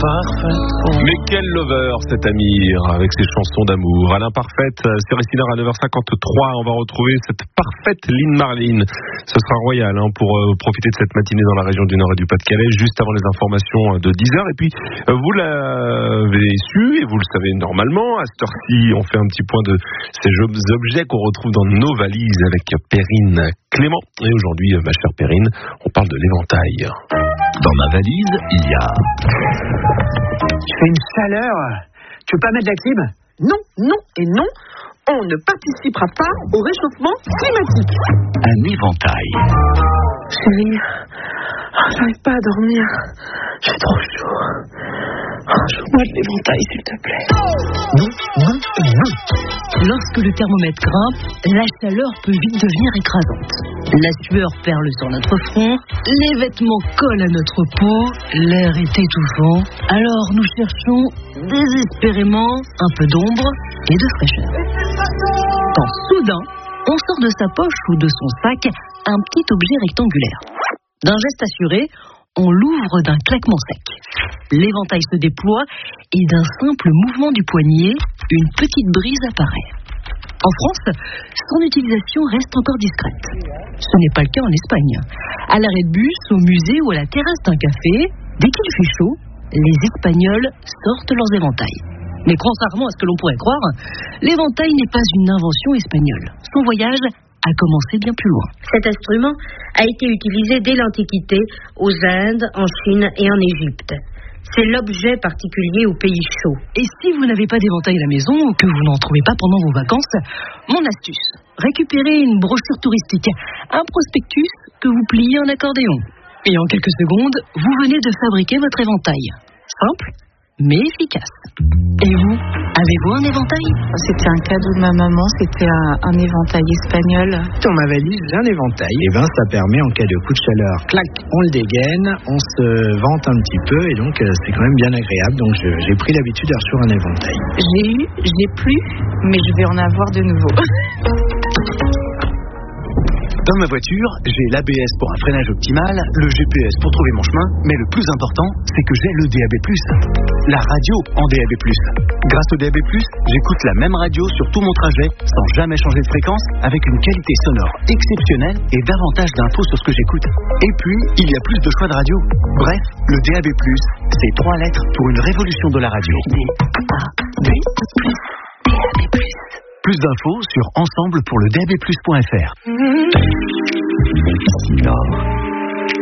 Mais quel lover cet Amir avec ses chansons d'amour. À l'imparfaite, c'est Ristinard à 9h53. On va retrouver cette parfaite Lynn Marlin. Ce sera royal pour profiter de cette matinée dans la région du Nord et du Pas-de-Calais, juste avant les informations de 10h. Et puis, vous l'avez su et vous le savez normalement. À cette heure-ci, on fait un petit point de ces objets qu'on retrouve dans nos valises avec Perrine Clément. Et aujourd'hui, ma chère Perrine, on parle de l'éventail. Dans ma valise, il y a... Tu fais une chaleur. Tu veux pas mettre la clim? Non, non et non. On ne participera pas au réchauffement climatique. Un éventail. Chérie, j'arrive pas à dormir. J'ai trop chaud. Joue-moi de l'éventail, s'il te plaît. Non, non et non. Lorsque le thermomètre grimpe, la chaleur peut vite devenir écrasante. La sueur perle sur notre front, les vêtements collent à notre peau, l'air est étouffant. Alors nous cherchons désespérément un peu d'ombre et de fraîcheur. Quand soudain, on sort de sa poche ou de son sac un petit objet rectangulaire. D'un geste assuré, on l'ouvre d'un claquement sec. L'éventail se déploie et d'un simple mouvement du poignet, une petite brise apparaît. En France, son utilisation reste encore discrète. Ce n'est pas le cas en Espagne. À l'arrêt de bus, au musée ou à la terrasse d'un café, dès qu'il fait chaud, les Espagnols sortent leurs éventails. Mais contrairement à ce que l'on pourrait croire, l'éventail n'est pas une invention espagnole. Son voyage a commencé bien plus loin. Cet instrument a été utilisé dès l'Antiquité aux Indes, en Chine et en Égypte. C'est l'objet particulier aux pays chauds. Et si vous n'avez pas d'éventail à la maison ou que vous n'en trouvez pas pendant vos vacances, mon astuce, récupérez une brochure touristique, un prospectus que vous pliez en accordéon. Et en quelques secondes, vous venez de fabriquer votre éventail. Simple, mais efficace. Et vous, avez-vous un éventail? C'était un cadeau de ma maman, c'était un éventail espagnol. Dans ma valise, j'ai un éventail. Et ça permet en cas de coup de chaleur, clac, on le dégaine, on se vente un petit peu et donc c'est quand même bien agréable. Donc j'ai pris l'habitude de recevoir un éventail. Je l'ai plus, mais je vais en avoir de nouveau. Dans ma voiture, j'ai l'ABS pour un freinage optimal, le GPS pour trouver mon chemin, mais le plus important, c'est que j'ai le DAB+, la radio en DAB+. Grâce au DAB+, j'écoute la même radio sur tout mon trajet, sans jamais changer de fréquence, avec une qualité sonore exceptionnelle et davantage d'infos sur ce que j'écoute. Et puis, il y a plus de choix de radio. Bref, le DAB+, c'est 3 lettres pour une révolution de la radio. DAB+. Plus d'infos sur ensemble pour le DAB+.fr. Ici Nord.